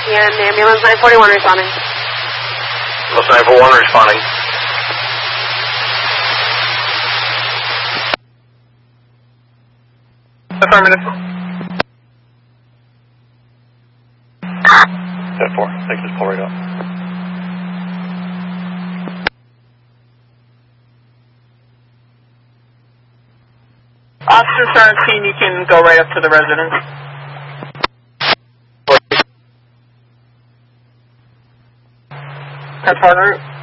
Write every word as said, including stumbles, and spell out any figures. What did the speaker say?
And ambulance nine forty-one responding. Ambulance nine four one responding. Affirmative. ten four, take this pull right up. Officer seventeen, you can go right up to the residence. That's hard route.